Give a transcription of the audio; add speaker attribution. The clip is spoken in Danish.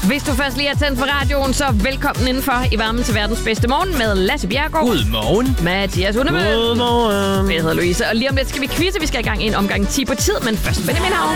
Speaker 1: Hvis du først lige har tændt for radioen, så velkommen indenfor i varmen til verdens bedste morgen med Lasse Bjerregaard.
Speaker 2: Godmorgen.
Speaker 1: Mathias Hundemøl.
Speaker 2: Godmorgen.
Speaker 1: Jeg hedder Louise, og lige om lidt skal vi quizze. Vi skal i gang i en omgang 10 på tid, men først Benjamin Havn.